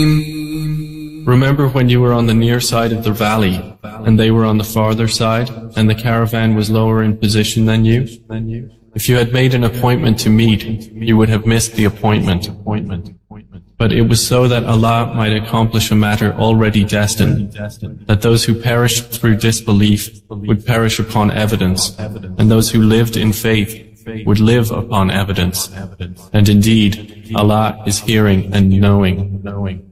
Remember when you were on the near side of the valley, and they were on the farther side, and the caravan was lower in position than you? If you had made an appointment to meet, you would have missed the appointment. But it was so that Allah might accomplish a matter already destined, that those who perished through disbelief would perish upon evidence, and those who lived in faith would live upon evidence. And indeed, Allah is hearing and knowing.